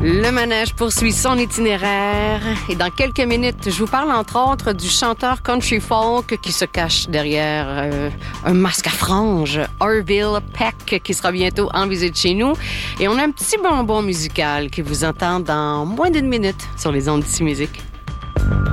Le manège poursuit son itinéraire et dans quelques minutes, je vous parle entre autres du chanteur country folk qui se cache derrière un masque à franges, Orville Peck, qui sera bientôt en visite chez nous. Et on a un petit bonbon musical qui vous entend dans moins d'une minute sur les ondes d'Ici Musique.